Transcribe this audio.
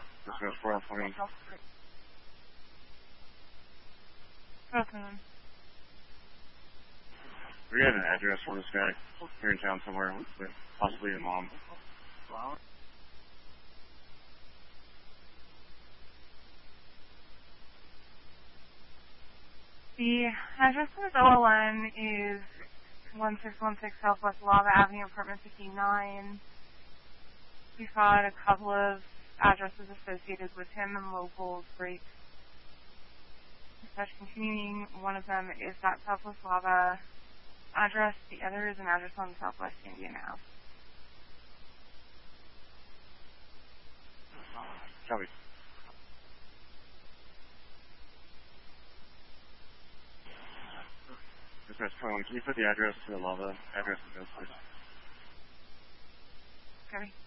This was 420. Awesome. We had an address for this guy here in town somewhere with possibly a mom. The address for this OLN is 1616 Southwest Lava Avenue, apartment 59. We've got a couple of addresses associated with him and local breaks. Such continuing, one of them is that Southwest Lava address, the other is an address on the Southwest Indiana House. Copy. Dispatch 21, can you put the address to the lava address in this, please? Copy.